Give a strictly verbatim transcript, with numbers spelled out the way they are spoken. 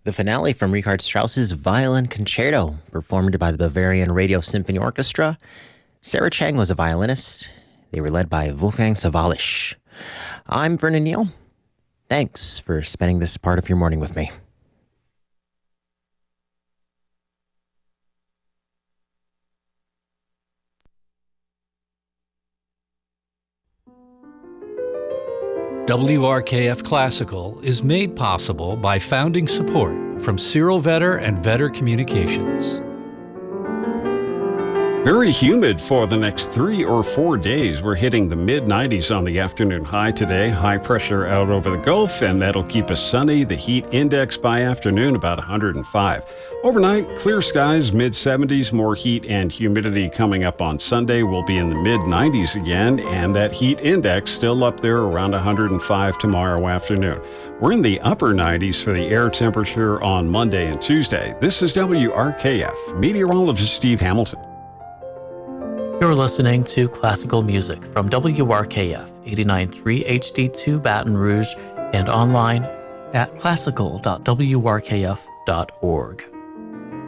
The finale from Richard Strauss's Violin Concerto, performed by the Bavarian Radio Symphony Orchestra. Sarah Chang was a violinist. They were led by Wolfgang Sawallisch. I'm Vernon Neal. Thanks for spending this part of your morning with me. W R K F Classical is made possible by founding support from Cyril Vetter and Vetter Communications. Very humid for the next three or four days. We're hitting the mid nineties on the afternoon high today. High pressure out over the Gulf, and that'll keep us sunny. The heat index by afternoon about one hundred five. Overnight, clear skies, mid seventies. More heat and humidity coming up on Sunday. We'll be in the mid nineties again, and that heat index still up there around one hundred five tomorrow afternoon. We're in the upper nineties for the air temperature on Monday and Tuesday. This is W R K F. Meteorologist Steve Hamilton. You're listening to classical music from W R K F eighty-nine point three H D two Baton Rouge and online at classical dot w r k f dot org.